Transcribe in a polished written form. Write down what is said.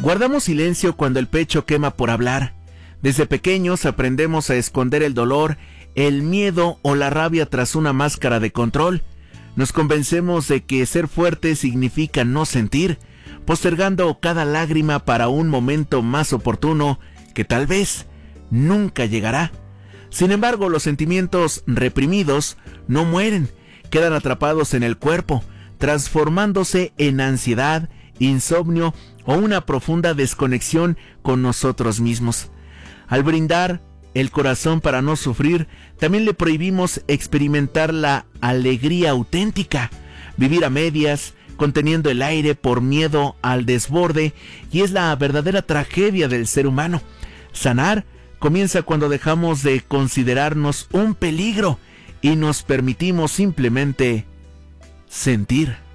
Guardamos silencio cuando el pecho quema por hablar. Desde pequeños aprendemos a esconder el dolor, el miedo o la rabia tras una máscara de control. Nos convencemos de que ser fuerte significa no sentir, postergando cada lágrima para un momento más oportuno que tal vez nunca llegará. Sin embargo, los sentimientos reprimidos no mueren, quedan atrapados en el cuerpo, transformándose en ansiedad, insomnio o una profunda desconexión con nosotros mismos. Al brindar el corazón para no sufrir, también le prohibimos experimentar la alegría auténtica, vivir a medias, conteniendo el aire por miedo al desborde, y es la verdadera tragedia del ser humano. Sanar comienza cuando dejamos de considerarnos un peligro y nos permitimos simplemente sentir.